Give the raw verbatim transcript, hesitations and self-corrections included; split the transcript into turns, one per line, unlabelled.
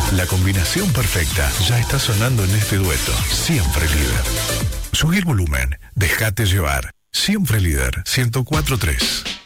La combinación perfecta ya está sonando en este dueto. Siempre líder. Subí el volumen, déjate llevar. Siempre líder, ciento cuatro punto tres.